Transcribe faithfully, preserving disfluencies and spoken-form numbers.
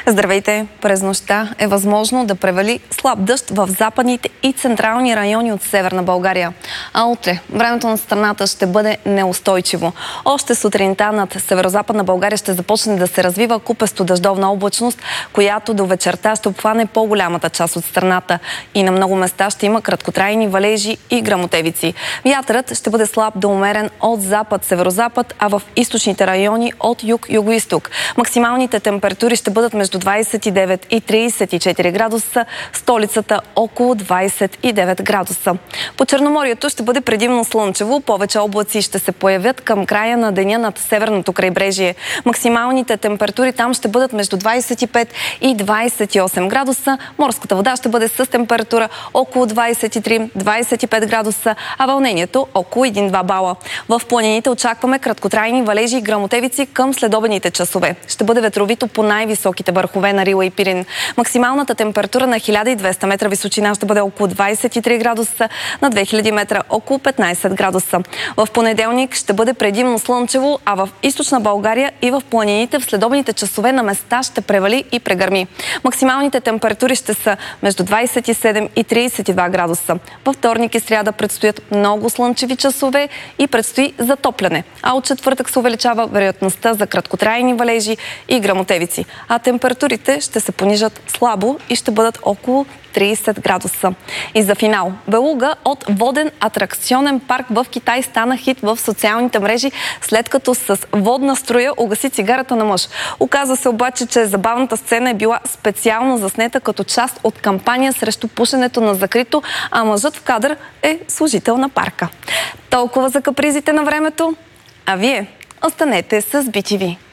Здравейте! През нощта е възможно да превали слаб дъжд в западните и централни райони от Северна България. А утре времето на страната ще бъде неустойчиво. Още сутринта над северозападна България ще започне да се развива купесто дъждовна облачност, която до вечерта ще обхване по-голямата част от страната. И на много места ще има краткотрайни валежи и гръмотевици. Вятърът ще бъде слаб до умерен от запад-северозапад, а в източните райони от юг-югоизток. Максималните температури ще бъдат между двадесет и девет и тридесет и четири градуса, столицата около двадесет и девет градуса. По Черноморието ще бъде предимно слънчево, повече облаци ще се появят към края на деня над северното крайбрежие. Максималните температури там ще бъдат между двадесет и пет и двадесет и осем градуса. Морската вода ще бъде с температура около двадесет и три до двадесет и пет градуса, а вълнението около един-два бала. В планините очакваме краткотрайни валежи и гръмотевици към следобедните часове. Ще бъде ветровито по най-високите върхове на Рила и Пирин. Максималната температура на хиляда и двеста метра височина ще бъде около двадесет и три градуса, на две хиляди метра около петнадесет градуса. В понеделник ще бъде предимно слънчево, а в източна България и в планините в следобедните часове на места ще превали и прегърми. Максималните температури ще са между двадесет и седем и тридесет и два градуса. Във вторник и сряда предстоят много слънчеви часове и предстои затопляне. А от четвъртък се увеличава вероятността за краткотрайни валежи и гръмотевици. А температурите ще се понижат слабо и ще бъдат около тридесет градуса. И за финал, Белуга от воден атракционен парк в Китай стана хит в социалните мрежи, след като с водна струя угаси цигарата на мъж. Оказва се обаче, че забавната сцена е била специално заснета като част от кампания срещу пушенето на закрито, а мъжът в кадър е служител на парка. Толкова за капризите на времето, а вие останете с Би Ти Ви.